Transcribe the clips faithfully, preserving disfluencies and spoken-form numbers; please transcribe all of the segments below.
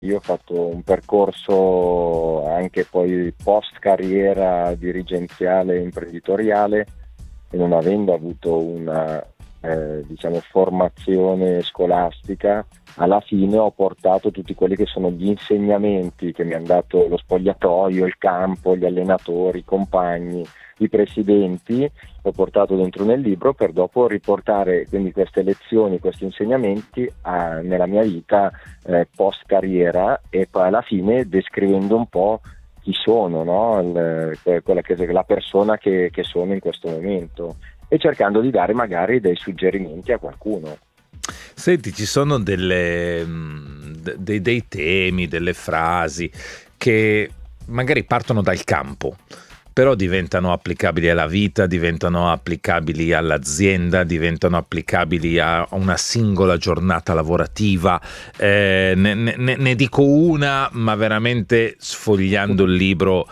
Io ho fatto un percorso anche poi post carriera dirigenziale e imprenditoriale e non avendo avuto una eh, diciamo formazione scolastica, alla fine ho portato tutti quelli che sono gli insegnamenti che mi hanno dato lo spogliatoio, il campo, gli allenatori, i compagni, i presidenti, l'ho portato dentro nel libro per dopo riportare quindi queste lezioni, questi insegnamenti a, nella mia vita eh, post carriera e poi alla fine descrivendo un po' chi sono, no? Il, quella che, la persona che, che sono in questo momento e cercando di dare magari dei suggerimenti a qualcuno. Senti, ci sono delle, mh, dei, dei temi, delle frasi che magari partono dal campo, però diventano applicabili alla vita, diventano applicabili all'azienda, diventano applicabili a una singola giornata lavorativa. Eh, ne, ne, ne dico una, ma veramente sfogliando il libro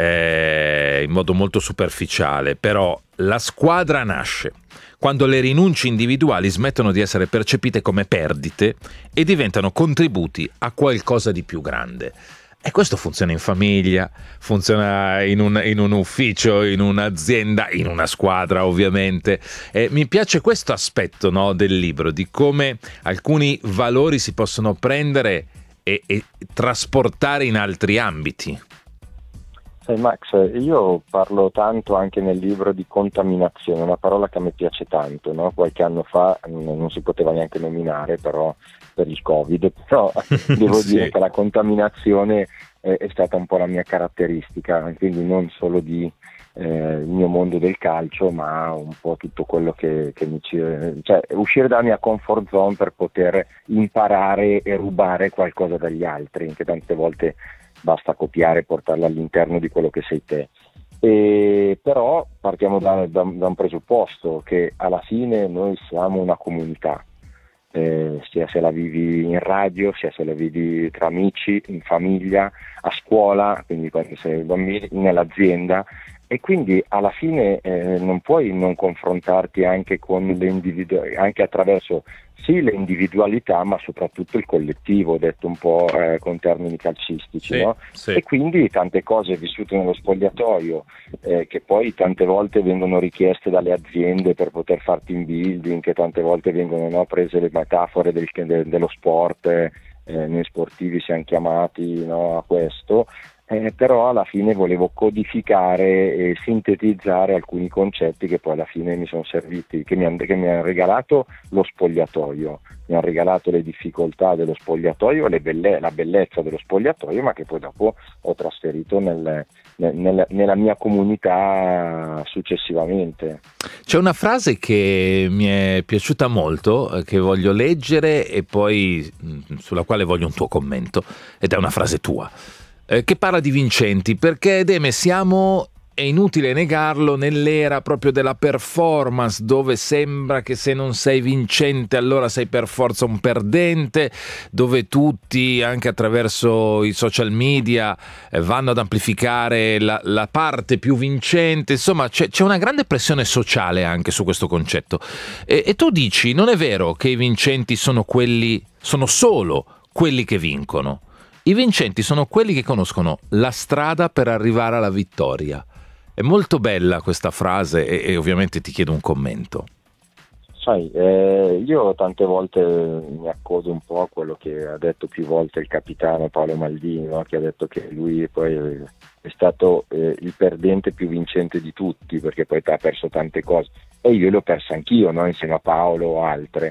eh, in modo molto superficiale, però la squadra nasce quando le rinunce individuali smettono di essere percepite come perdite e diventano contributi a qualcosa di più grande. E questo funziona in famiglia, funziona in un, in un ufficio, in un'azienda, in una squadra ovviamente. E mi piace questo aspetto, no, del libro, di come alcuni valori si possono prendere e, e trasportare in altri ambiti. Sai Max, io parlo tanto anche nel libro di contaminazione, una parola che a me piace tanto, no? Qualche anno fa non si poteva neanche nominare però per il Covid, però devo Sì. dire che la contaminazione è, è stata un po' la mia caratteristica, quindi non solo di eh, il mio mondo del calcio, ma un po' tutto quello che, che mi ci, cioè uscire dalla mia comfort zone per poter imparare e rubare qualcosa dagli altri, che tante volte basta copiare e portarla all'interno di quello che sei te. E però partiamo da, da, da un presupposto che alla fine noi siamo una comunità, eh, sia se la vivi in radio, sia se la vivi tra amici, in famiglia, a scuola, quindi quando sei bambino, nell'azienda, e quindi alla fine eh, non puoi non confrontarti anche con le individu- anche attraverso sì le individualità, ma soprattutto il collettivo, detto un po' eh, con termini calcistici, Sì, no? sì. E quindi tante cose vissute nello spogliatoio eh, che poi tante volte vengono richieste dalle aziende per poter fare team building, che tante volte vengono, no, prese le metafore del, de, dello sport, eh, noi sportivi siamo chiamati, no, a questo. Eh, però alla fine volevo codificare e sintetizzare alcuni concetti che poi alla fine mi sono serviti, che mi hanno han regalato lo spogliatoio, mi hanno regalato le difficoltà dello spogliatoio, le belle, la bellezza dello spogliatoio, ma che poi dopo ho trasferito nel, nel, nella mia comunità successivamente. C'è una frase che mi è piaciuta molto, che voglio leggere e poi sulla quale voglio un tuo commento, ed è una frase tua. Che parla di vincenti, perché Deme siamo, è inutile negarlo, nell'era proprio della performance, dove sembra che se non sei vincente allora sei per forza un perdente, dove tutti anche attraverso i social media vanno ad amplificare la, la parte più vincente, insomma c'è, c'è una grande pressione sociale anche su questo concetto e, e tu dici non è vero che i vincenti sono quelli, sono solo quelli che vincono. I vincenti sono quelli che conoscono la strada per arrivare alla vittoria. È molto bella questa frase e, e ovviamente ti chiedo un commento. Sai, eh, io tante volte mi accodo un po' a quello che ha detto più volte il capitano Paolo Maldini, no? Che ha detto che lui poi è stato eh, il perdente più vincente di tutti, perché poi ha perso tante cose. E io le ho perse anch'io, no? Insieme a Paolo o altre.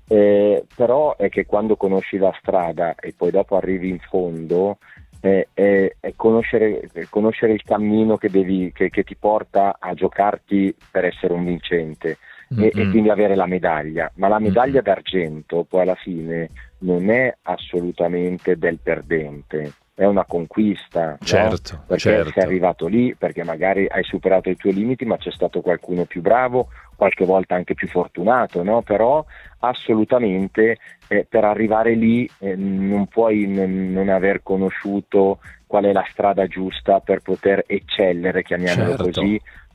Eh, però è che quando conosci la strada e poi dopo arrivi in fondo è, è, è conoscere, è conoscere il cammino che, devi, che, che ti porta a giocarti per essere un vincente e, e quindi avere la medaglia, ma la medaglia Mm-mm. d'argento poi alla fine non è assolutamente del perdente, è una conquista, Certo, no? Perché certo. sei arrivato lì, perché magari hai superato i tuoi limiti, ma c'è stato qualcuno più bravo, qualche volta anche più fortunato, no? Però assolutamente eh, per arrivare lì eh, non puoi n- non aver conosciuto qual è la strada giusta per poter eccellere, chiamiamolo Certo. così,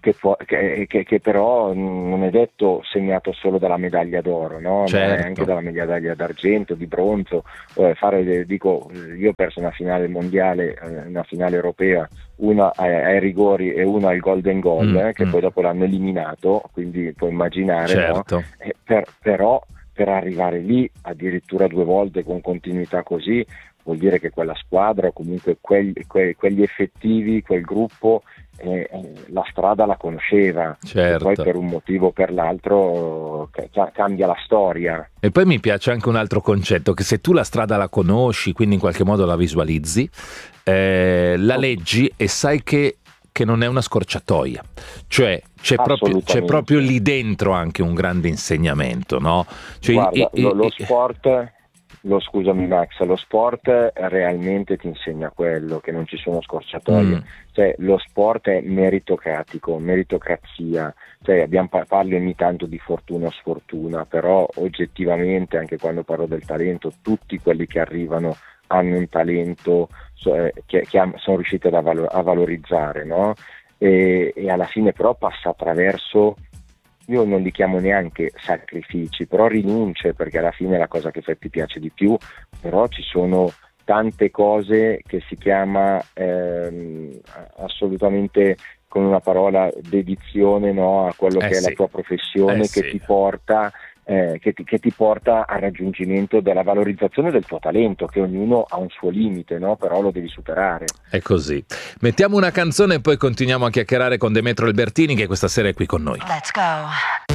che, che, che, che però non è detto segnato solo dalla medaglia d'oro, no? Certo. Ma è anche dalla medaglia d'argento, di bronzo. Eh, fare, dico, io ho perso una finale mondiale, una finale europea, una ai, ai rigori e una al golden goal, mm, eh, che mm. poi dopo l'hanno eliminato, quindi puoi immaginare, Certo. no? Eh, per, però per arrivare lì addirittura due volte con continuità così, vuol dire che quella squadra o comunque quegli, que, quegli effettivi, quel gruppo, eh, eh, la strada la conosceva. Certo. E poi per un motivo o per l'altro eh, cambia la storia. E poi mi piace anche un altro concetto, che se tu la strada la conosci, quindi in qualche modo la visualizzi, eh, la leggi e sai che, che non è una scorciatoia, cioè c'è proprio, c'è proprio lì dentro anche un grande insegnamento, no? Cioè, Guarda, i, i, lo, lo i, sport... Lo, scusami Max, lo sport realmente ti insegna quello, che non ci sono scorciatoie, mm. cioè lo sport è meritocratico, meritocrazia, cioè abbiamo, parli ogni tanto di fortuna o sfortuna, però oggettivamente anche quando parlo del talento, tutti quelli che arrivano hanno un talento cioè, che, che han, sono riusciti a, valo, a valorizzare, no? E, e alla fine però passa attraverso, io non li chiamo neanche sacrifici, però rinunce, perché alla fine è la cosa che ti piace di più, però ci sono tante cose che si chiama ehm, assolutamente, con una parola, dedizione, no, a quello eh che sì. è la tua professione, eh che sì. ti porta eh, che, ti, che ti porta al raggiungimento della valorizzazione del tuo talento, che ognuno ha un suo limite, no? Però lo devi superare. È così. Mettiamo una canzone e poi continuiamo a chiacchierare con Demetrio Albertini, che questa sera è qui con noi. Let's go.